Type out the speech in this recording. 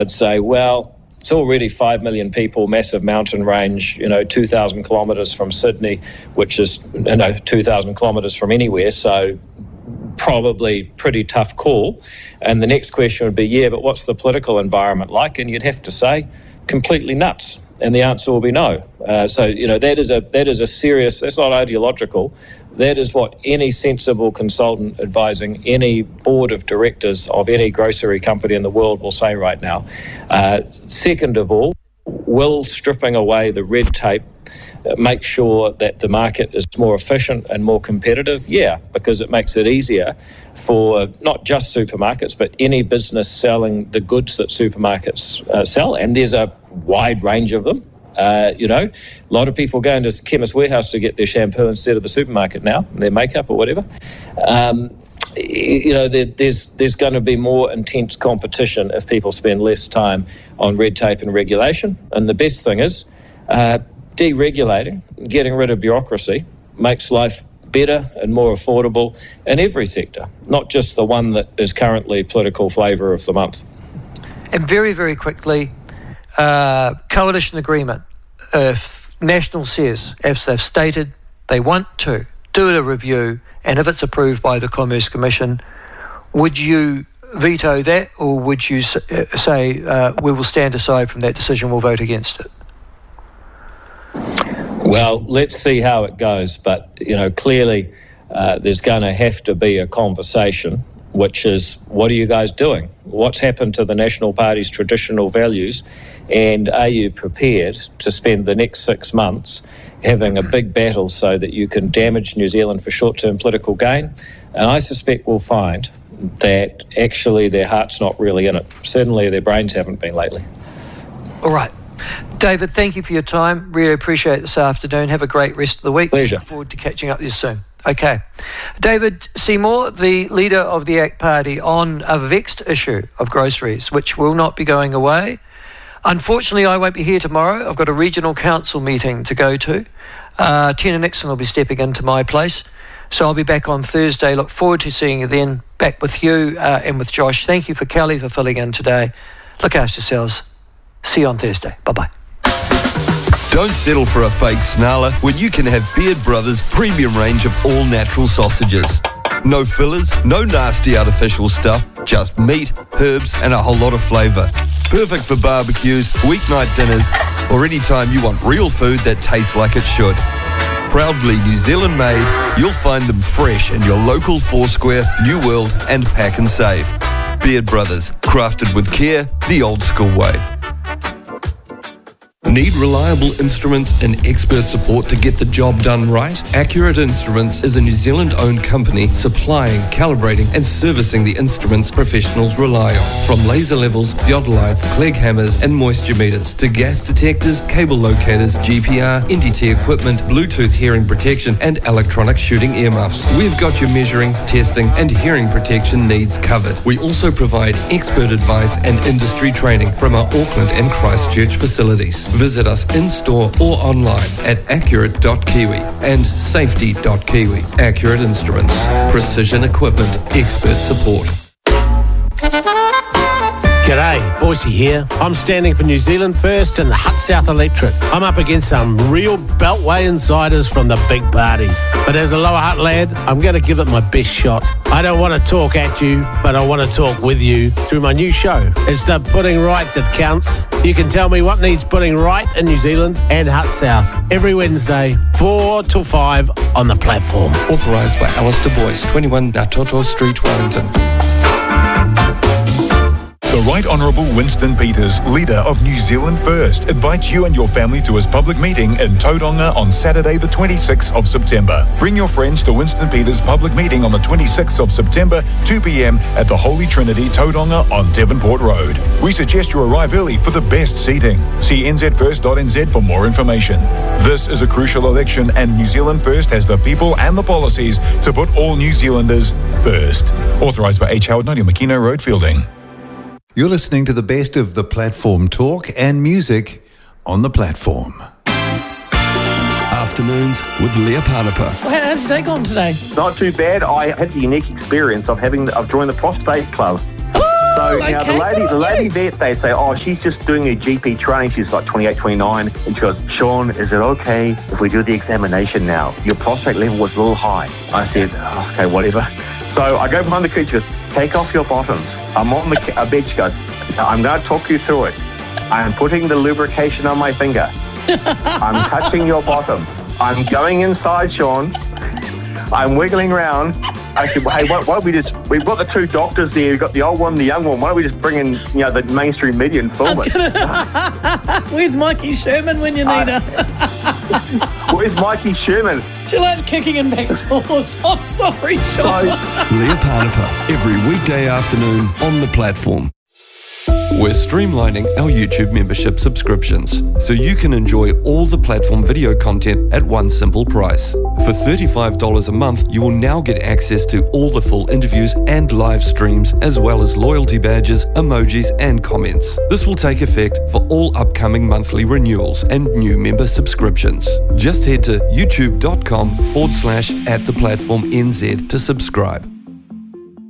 I'd say, well, it's already 5 million people, massive mountain range, 2,000 kilometres from Sydney, which is, 2,000 kilometres from anywhere, so probably pretty tough call. And the next question would be, but what's the political environment like? And you'd have to say, completely nuts. And the answer will be no. That is a serious, that's not ideological. That is what any sensible consultant advising any board of directors of any grocery company in the world will say right now. Second of all, will stripping away the red tape make sure that the market is more efficient and more competitive? Yeah, because it makes it easier for not just supermarkets, but any business selling the goods that supermarkets sell. And there's a wide range of them. A lot of people go into Chemist Warehouse to get their shampoo instead of the supermarket now, their makeup or whatever. There's going to be more intense competition if people spend less time on red tape and regulation. And the best thing is deregulating, getting rid of bureaucracy, makes life better and more affordable in every sector, not just the one that is currently political flavour of the month. And very, very quickly, coalition agreement. If National says, as they've stated, they want to do a review, and if it's approved by the Commerce Commission, would you veto that, or would you say we will stand aside from that decision, we'll vote against it? Well, let's see how it goes, but clearly there's going to have to be a conversation, which is, what are you guys doing? What's happened to the National Party's traditional values, and are you prepared to spend the next 6 months having a big battle so that you can damage New Zealand for short-term political gain? And I suspect we'll find that actually their heart's not really in it. Certainly their brains haven't been lately. All right. David, thank you for your time. Really appreciate it this afternoon. Have a great rest of the week. Pleasure. Look forward to catching up with you soon. Okay. David Seymour, the leader of the ACT Party, on a vexed issue of groceries, which will not be going away. Unfortunately, I won't be here tomorrow. I've got a regional council meeting to go to. Tina Nixon will be stepping into my place. So I'll be back on Thursday. Look forward to seeing you then. Back with you and with Josh. Thank you for Kelly for filling in today. Look after yourselves. See you on Thursday. Bye-bye. Don't settle for a fake snarler when you can have Beard Brothers' premium range of all-natural sausages. No fillers, no nasty artificial stuff, just meat, herbs and a whole lot of flavour. Perfect for barbecues, weeknight dinners, or any time you want real food that tastes like it should. Proudly New Zealand made, you'll find them fresh in your local Foursquare, New World and Pack and Save. Beard Brothers, crafted with care, the old school way. Need reliable instruments and expert support to get the job done right? Accurate Instruments is a New Zealand-owned company supplying, calibrating and servicing the instruments professionals rely on. From laser levels, theodolites, Clegg hammers and moisture meters to gas detectors, cable locators, GPR, NDT equipment, Bluetooth hearing protection and electronic shooting earmuffs. We've got your measuring, testing and hearing protection needs covered. We also provide expert advice and industry training from our Auckland and Christchurch facilities. Visit us in-store or online at accurate.kiwi and safety.kiwi. Accurate Instruments. Precision equipment. Expert support. G'day, Boise here. I'm standing for New Zealand First and the Hut South Electorate. I'm up against some real Beltway insiders from the big parties. But as a Lower Hutt lad, I'm going to give it my best shot. I don't want to talk at you, but I want to talk with you through my new show. It's the putting right that counts. You can tell me what needs putting right in New Zealand and Hut South every Wednesday, 4 till 5 on the platform. Authorised by Alistair Boyce, 21 Natoto Street, Wellington. The Right Honourable Winston Peters, leader of New Zealand First, invites you and your family to his public meeting in Tauranga on Saturday the 26th of September. Bring your friends to Winston Peters' public meeting on the 26th of September, 2 p.m. at the Holy Trinity, Tauranga on Devonport Road. We suggest you arrive early for the best seating. See nzfirst.nz for more information. This is a crucial election and New Zealand First has the people and the policies to put all New Zealanders first. Authorised by H. Howard Noddy, Makino Road, Fielding. You're listening to the best of the platform talk and music on the platform. Afternoons with Leah Panapa. How's your day gone today? Not too bad. I had the unique experience of joined the prostate club. So now the lady there, they say, oh, she's just doing her GP training. She's like 28, 29. And she goes, Sean, is it okay if we do the examination now? Your prostate level was a little high. I said, okay, whatever. So I go behind the curtain. She goes, take off your bottoms. I'm on the bed. She goes, I'm going to talk you through it. I am putting the lubrication on my finger. I'm touching your bottom. I'm going inside, Sean. I'm wiggling around. I said, well, hey, why don't we've got the two doctors there. We've got the old one and the young one. Why don't we just bring in, the mainstream media and film it? Where's Mikey Sherman when you need her? Where's Mikey Sherman? She likes kicking in back doors. I'm sorry, Sean. Leah Parnapa, every weekday afternoon on the platform. We're streamlining our YouTube membership subscriptions so you can enjoy all the platform video content at one simple price. For $35 a month, you will now get access to all the full interviews and live streams, as well as loyalty badges, emojis, and comments. This will take effect for all upcoming monthly renewals and new member subscriptions. Just head to youtube.com/@theplatformnz to subscribe.